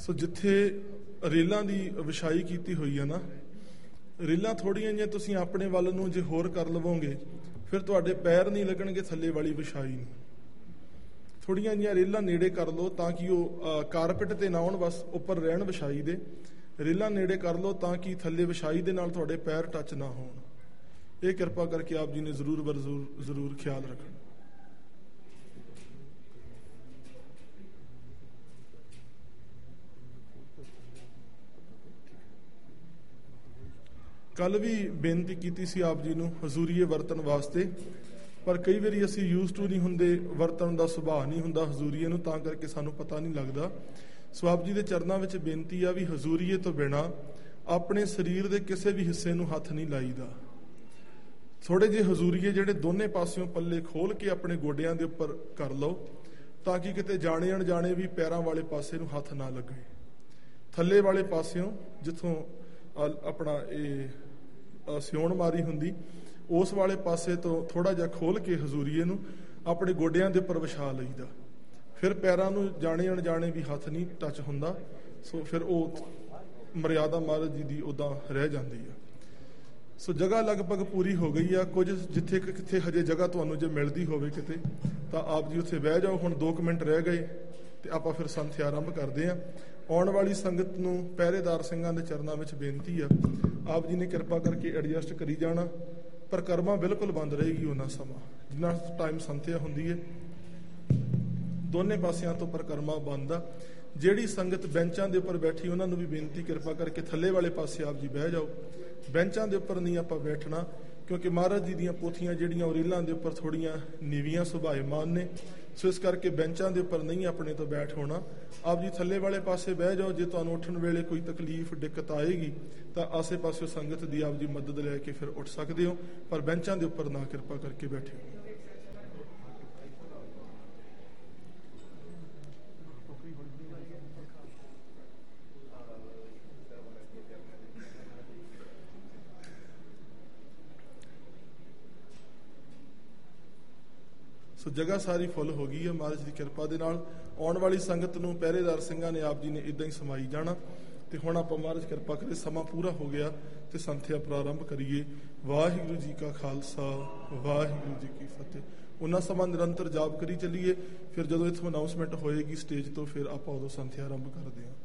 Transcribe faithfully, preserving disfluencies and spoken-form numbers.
ਸੋ ਜਿੱਥੇ ਰੇਲਾਂ ਦੀ ਵਿਛਾਈ ਕੀਤੀ ਹੋਈ ਹੈ ਨਾ, ਰੇਲਾਂ ਥੋੜ੍ਹੀਆਂ ਜਿਹੀਆਂ ਤੁਸੀਂ ਆਪਣੇ ਵੱਲ ਨੂੰ ਜੇ ਹੋਰ ਕਰ ਲਵੋਗੇ ਫਿਰ ਤੁਹਾਡੇ ਪੈਰ ਨਹੀਂ ਲੱਗਣਗੇ ਥੱਲੇ ਵਾਲੀ ਵਿਛਾਈ ਨੂੰ। ਥੋੜ੍ਹੀਆਂ ਜਿਹੀਆਂ ਰੇਲਾਂ ਨੇੜੇ ਕਰ ਲਓ ਤਾਂ ਕਿ ਉਹ ਕਾਰਪੇਟ ਤੇ ਨਾ ਆਉਣ, ਬਸ ਉੱਪਰ ਰਹਿਣ ਵਿਛਾਈ ਦੇ। ਰੇਲਾਂ ਨੇੜੇ ਕਰ ਲਓ ਤਾਂ ਕਿ ਥੱਲੇ ਵਿਛਾਈ ਦੇ ਨਾਲ ਤੁਹਾਡੇ ਪੈਰ ਟੱਚ ਨਾ ਹੋਣ। ਇਹ ਕਿਰਪਾ ਕਰਕੇ ਆਪ ਜੀ ਨੇ ਜ਼ਰੂਰ ਬਰ ਜ਼ਰੂਰ ਜ਼ਰੂਰ ਖਿਆਲ ਰੱਖਣਾ। ਕੱਲ ਵੀ ਬੇਨਤੀ ਕੀਤੀ ਸੀ ਆਪ ਜੀ ਨੂੰ ਹਜ਼ੂਰੀਏ ਵਰਤਣ ਵਾਸਤੇ, ਪਰ ਕਈ ਵਾਰੀ ਅਸੀਂ ਯੂਜ਼ ਟੂ ਨਹੀਂ ਹੁੰਦੇ, ਵਰਤਣ ਦਾ ਸੁਭਾਅ ਨਹੀਂ ਹੁੰਦਾ ਹਜ਼ੂਰੀਏ ਨੂੰ, ਤਾਂ ਕਰਕੇ ਸਾਨੂੰ ਪਤਾ ਨਹੀਂ ਲੱਗਦਾ। ਸੋ ਆਪ ਜੀ ਦੇ ਚਰਨਾਂ ਵਿੱਚ ਬੇਨਤੀ ਆ ਵੀ ਹਜ਼ੂਰੀਏ ਤੋਂ ਬਿਨਾਂ ਆਪਣੇ ਸਰੀਰ ਦੇ ਕਿਸੇ ਵੀ ਹਿੱਸੇ ਨੂੰ ਹੱਥ ਨਹੀਂ ਲਾਈਦਾ। ਥੋੜੇ ਜਿਹੇ ਹਜ਼ੂਰੀਏ ਜਿਹੜੇ ਦੋਨੇ ਪਾਸਿਓਂ ਪੱਲੇ ਖੋਲ ਕੇ ਆਪਣੇ ਗੋਡਿਆਂ ਦੇ ਉੱਪਰ ਕਰ ਲਓ ਤਾਂ ਕਿ ਕਿਤੇ ਜਾਣੇ ਅਣਜਾਣੇ ਵੀ ਪੈਰਾਂ ਵਾਲੇ ਪਾਸੇ ਨੂੰ ਹੱਥ ਨਾ ਲੱਗੇ। ਥੱਲੇ ਵਾਲੇ ਪਾਸਿਓਂ ਜਿੱਥੋਂ ਆਪਣਾ ਇਹ ਸਿਉਣ ਮਾਰੀ ਹੁੰਦੀ ਉਸ ਵਾਲੇ ਪਾਸੇ ਤੋਂ ਥੋੜਾ ਜਿਹਾ ਖੋਲ ਕੇ ਹਜ਼ੂਰੀਏ ਨੂੰ ਆਪਣੇ ਗੋਡਿਆਂ ਦੇ ਉੱਪਰ ਵਿਛਾ ਲਈਦਾ। ਫਿਰ ਪੈਰਾਂ ਨੂੰ ਜਾਣੇ ਅਣਜਾਣੇ ਵੀ ਹੱਥ ਨਹੀਂ ਟੱਚ ਹੁੰਦਾ। ਸੋ ਫਿਰ ਉਹ ਮਰਿਆਦਾ ਮਹਾਰਾਜ ਜੀ ਦੀ ਉਦਾਂ ਰਹਿ ਜਾਂਦੀ ਆ। ਸੋ ਜਗ੍ਹਾ ਲਗਭਗ ਪੂਰੀ ਹੋ ਗਈ ਆ। ਕੁਝ ਜਿੱਥੇ ਕਿੱਥੇ ਹਜੇ ਜਗ੍ਹਾ ਤੁਹਾਨੂੰ ਜੇ ਮਿਲਦੀ ਹੋਵੇ ਕਿਤੇ ਤਾਂ ਆਪ ਜੀ ਉੱਥੇ ਬਹਿ ਜਾਓ। ਹੁਣ ਦੋ ਕੁ ਮਿੰਟ ਰਹਿ ਗਏ ਤੇ ਆਪਾਂ ਫਿਰ ਸੰਥਿਆ ਆਰੰਭ ਕਰਦੇ ਹਾਂ। ਆਉਣ ਵਾਲੀ ਸੰਗਤ ਨੂੰ ਪਹਿਰੇਦਾਰ ਸਿੰਘਾਂ ਦੇ ਚਰਨਾਂ ਵਿੱਚ ਬੇਨਤੀ ਆ, ਆਪ ਜੀ ਨੇ ਕਿਰਪਾ ਕਰਕੇ ਐਡਜਸਟ ਕਰੀ ਜਾਣਾ। ਪਰਿਕਰਮਾ ਬਿਲਕੁਲ ਬੰਦ ਰਹੇਗੀ ਉਹਨਾਂ ਸਮਾਂ ਜਿੰਨਾ ਟਾਈਮ ਸੰਥਿਆ ਹੁੰਦੀ ਹੈ। ਦੋਨੇ ਪਾਸਿਆਂ ਤੋਂ ਪਰਿਕਰਮਾ ਬੰਦ ਆ। ਜਿਹੜੀ ਸੰਗਤ ਬੈਂਚਾਂ ਦੇ ਉੱਪਰ ਬੈਠੀ ਉਹਨਾਂ ਨੂੰ ਵੀ ਬੇਨਤੀ ਕਿਰਪਾ ਕਰਕੇ ਥੱਲੇ ਵਾਲੇ ਪਾਸੇ ਆਪ ਜੀ ਬਹਿ ਜਾਓ। ਬੈਂਚਾਂ ਦੇ ਉੱਪਰ ਨਹੀਂ ਆਪਾਂ ਬੈਠਣਾ ਕਿਉਂਕਿ ਮਹਾਰਾਜ ਜੀ ਦੀਆਂ ਪੋਥੀਆਂ ਜਿਹੜੀਆਂ ਉਹ ਰੇਲਾਂ ਦੇ ਉੱਪਰ ਥੋੜ੍ਹੀਆਂ ਨੀਵੀਆਂ ਸੁਭਾਏਮਾਨ ਨੇ। ਸੋ ਇਸ ਕਰਕੇ ਬੈਂਚਾਂ ਦੇ ਉੱਪਰ ਨਹੀਂ ਆਪਣੇ ਤੋਂ ਬੈਠ ਹੋਣਾ। ਆਪ ਜੀ ਥੱਲੇ ਵਾਲੇ ਪਾਸੇ ਬਹਿ ਜਾਓ। ਜੇ ਤੁਹਾਨੂੰ ਉੱਠਣ ਵੇਲੇ ਕੋਈ ਤਕਲੀਫ ਦਿੱਕਤ ਆਏਗੀ ਤਾਂ ਆਸੇ ਪਾਸੇ ਸੰਗਤ ਦੀ ਆਪ ਜੀ ਮਦਦ ਲੈ ਕੇ ਫਿਰ ਉੱਠ ਸਕਦੇ ਹੋ, ਪਰ ਬੈਂਚਾਂ ਦੇ ਉੱਪਰ ਨਾ ਕਿਰਪਾ ਕਰਕੇ ਬੈਠਿਓ। ਸੋ ਜਗ੍ਹਾ ਸਾਰੀ ਫੁੱਲ ਹੋ ਗਈ ਹੈ ਮਹਾਰਾਜ ਦੀ ਕਿਰਪਾ ਦੇ ਨਾਲ। ਆਉਣ ਵਾਲੀ ਸੰਗਤ ਨੂੰ ਪਹਿਰੇਦਾਰ ਸਿੰਘਾਂ ਨੇ ਆਪ ਜੀ ਨੇ ਇਦਾਂ ਹੀ ਸਮਾਈ ਜਾਣਾ। ਤੇ ਹੁਣ ਆਪਾਂ ਮਹਾਰਾਜ ਕਿਰਪਾ ਕਰੇ ਸਮਾਂ ਪੂਰਾ ਹੋ ਗਿਆ ਤੇ ਸੰਥਿਆ ਪ੍ਰਾਰੰਭ ਕਰੀਏ। ਵਾਹਿਗੁਰੂ ਜੀ ਕਾ ਖਾਲਸਾ, ਵਾਹਿਗੁਰੂ ਜੀ ਕੀ ਫਤਿਹ। ਉਹਨਾਂ ਸਮਾਂ ਨਿਰੰਤਰ ਜਾਪ ਕਰੀ ਚੱਲੀਏ। ਫਿਰ ਜਦੋਂ ਇੱਥੋਂ ਅਨਾਉਂਸਮੈਂਟ ਹੋਏਗੀ ਸਟੇਜ ਤੋਂ ਫਿਰ ਆਪਾਂ ਉਦੋਂ ਸੰਥਿਆ ਆਰੰਭ ਕਰਦੇ ਹਾਂ।